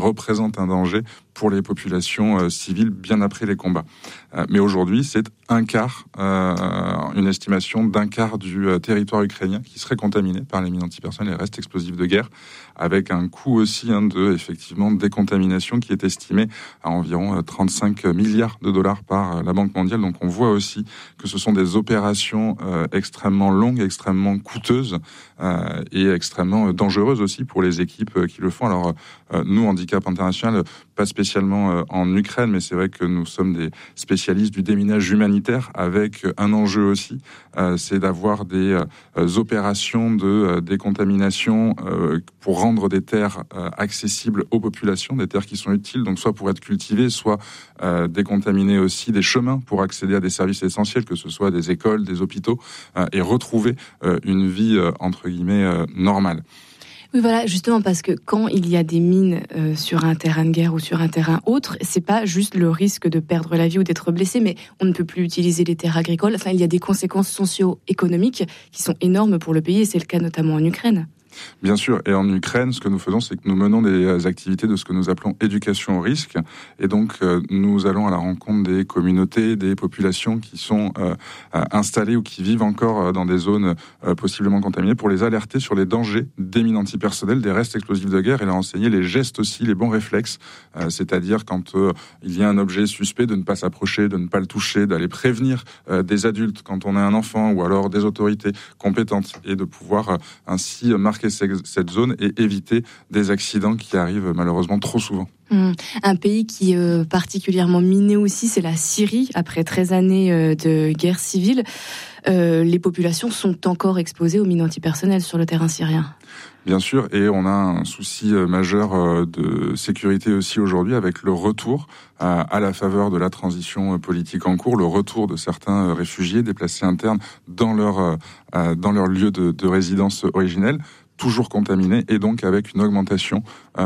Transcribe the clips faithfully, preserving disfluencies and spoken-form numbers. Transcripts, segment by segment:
représentent un danger pour les populations euh, civiles bien après les combats. Euh, mais aujourd'hui, c'est un quart, euh, une estimation d'un quart du euh, territoire ukrainien qui serait contaminé par les mines antipersonnelles et restes explosifs de guerre, avec un coût aussi hein, de effectivement décontamination qui est estimé à environ euh, trente-cinq milliards de dollars par euh, la Banque mondiale. Donc on voit aussi que ce sont des opérations euh, extrêmement longues, extrêmement coûteuses euh, et extrêmement dangereuses aussi pour les équipes euh, qui le font. Alors euh, nous, Handicap International, pas spécialement euh, en Ukraine, mais c'est vrai que nous sommes des spécialistes du déminage humanitaire avec un enjeu aussi, euh, c'est d'avoir des euh, opérations de euh, décontamination euh, pour rendre des terres euh, accessibles aux populations, des terres qui sont utiles, donc soit pour être cultivées, soit euh, décontaminer aussi des chemins pour accéder à des services essentiels, que ce soit des écoles, des hôpitaux, euh, et retrouver euh, une vie euh, entre guillemets euh, normale. Oui, voilà, justement, parce que quand il y a des mines euh, sur un terrain de guerre ou sur un terrain autre, c'est pas juste le risque de perdre la vie ou d'être blessé, mais on ne peut plus utiliser les terres agricoles. Enfin, il y a des conséquences socio-économiques qui sont énormes pour le pays, et c'est le cas notamment en Ukraine. Bien sûr, et en Ukraine, ce que nous faisons, c'est que nous menons des activités de ce que nous appelons éducation au risque, et donc euh, nous allons à la rencontre des communautés, des populations qui sont euh, installées ou qui vivent encore dans des zones euh, possiblement contaminées, pour les alerter sur les dangers des mines antipersonnelles, des restes explosifs de guerre, et leur enseigner les gestes aussi, les bons réflexes, euh, c'est-à-dire quand euh, il y a un objet suspect, de ne pas s'approcher, de ne pas le toucher, d'aller prévenir euh, des adultes quand on est un enfant, ou alors des autorités compétentes, et de pouvoir euh, ainsi marquer cette zone et éviter des accidents qui arrivent malheureusement trop souvent. Mmh. Un pays qui est euh, particulièrement miné aussi, c'est la Syrie. Après treize années euh, de guerre civile, euh, les populations sont encore exposées aux mines antipersonnelles sur le terrain syrien. Bien sûr, et on a un souci majeur de sécurité aussi aujourd'hui avec le retour à, à la faveur de la transition politique en cours, le retour de certains réfugiés déplacés internes dans leur, dans leur lieu de, de résidence originelle, toujours contaminés, et donc avec une augmentation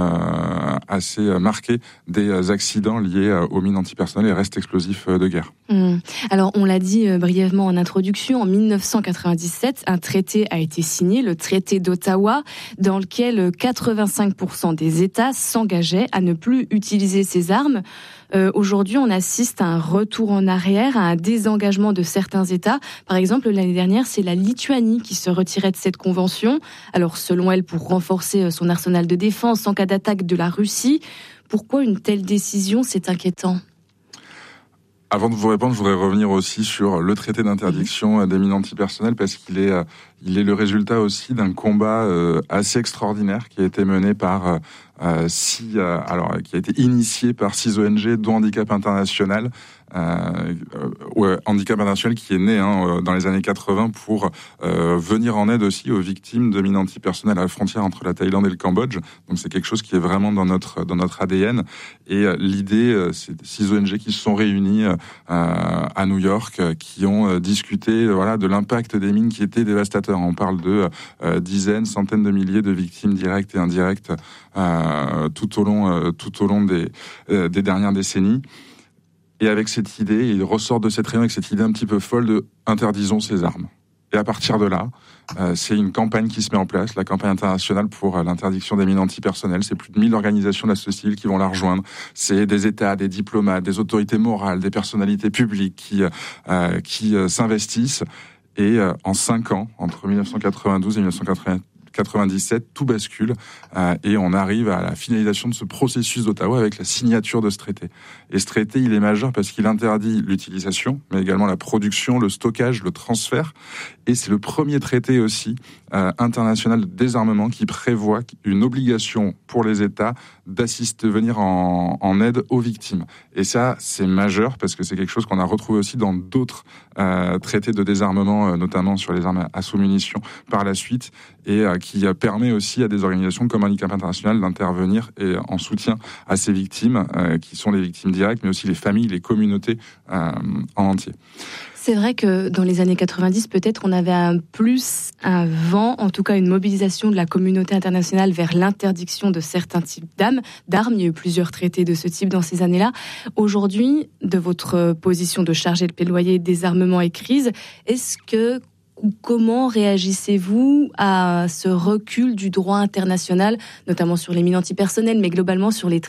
euh, assez marquée des accidents liés aux mines antipersonnelles et restes explosifs de guerre. Mmh. Alors, on l'a dit euh, brièvement en introduction, en dix-neuf cent quatre-vingt-dix-sept, un traité a été signé, le traité d'Ottawa, dans lequel quatre-vingt-cinq pour cent des États s'engageaient à ne plus utiliser ces armes. Euh, aujourd'hui, on assiste à un retour en arrière, à un désengagement de certains États. Par exemple, l'année dernière, c'est la Lituanie qui se retirait de cette convention. Alors, selon elle, pour renforcer son arsenal de défense en cas d'attaque de la Russie. Pourquoi une telle décision? C'est inquiétant. Avant de vous répondre, je voudrais revenir aussi sur le traité d'interdiction des mines antipersonnelles, parce qu'il est, il est le résultat aussi d'un combat assez extraordinaire qui a été mené par euh, six, euh, alors qui a été initié par six O N G, dont Handicap International. Euh, ouais, Handicap International qui est né hein, dans les années quatre-vingts pour euh, venir en aide aussi aux victimes de mines antipersonnelles à la frontière entre la Thaïlande et le Cambodge. Donc c'est quelque chose qui est vraiment dans notre dans notre A D N. Et euh, l'idée, euh, c'est six O N G qui se sont réunis euh, à New York, euh, qui ont euh, discuté euh, voilà de l'impact des mines qui était dévastateur. On parle de euh, dizaines, centaines de milliers de victimes directes et indirectes euh, tout au long euh, tout au long des euh, des dernières décennies. Et avec cette idée, il ressort de cette réunion avec cette idée un petit peu folle de interdisons ces armes. Et à partir de là, euh, c'est une campagne qui se met en place, la campagne internationale pour euh, l'interdiction des mines antipersonnelles. C'est plus de mille organisations de la société civile qui vont la rejoindre. C'est des États, des diplomates, des autorités morales, des personnalités publiques qui euh, qui euh, s'investissent. Et euh, en cinq ans, entre dix-neuf cent quatre-vingt-douze et dix-neuf cent quatre-vingt-dix-sept, tout bascule euh, et on arrive à la finalisation de ce processus d'Ottawa avec la signature de ce traité. Et ce traité, il est majeur parce qu'il interdit l'utilisation, mais également la production, le stockage, le transfert. Et c'est le premier traité aussi euh, international de désarmement qui prévoit une obligation pour les États d'assister, venir en, en aide aux victimes. Et ça, c'est majeur parce que c'est quelque chose qu'on a retrouvé aussi dans d'autres euh, traités de désarmement, euh, notamment sur les armes à sous-munitions par la suite, et euh, qui permet aussi à des organisations comme Handicap International d'intervenir et en soutien à ces victimes, euh, qui sont les victimes directes, mais aussi les familles, les communautés euh, en entier. C'est vrai que dans les années quatre-vingt-dix, peut-être on avait un plus un vent, en tout cas une mobilisation de la communauté internationale vers l'interdiction de certains types d'armes. d'armes. Il y a eu plusieurs traités de ce type dans ces années-là. Aujourd'hui, de votre position de chargé de plaidoyer désarmement et crise, est-ce que comment réagissez-vous à ce recul du droit international, notamment sur les mines antipersonnelles, mais globalement sur les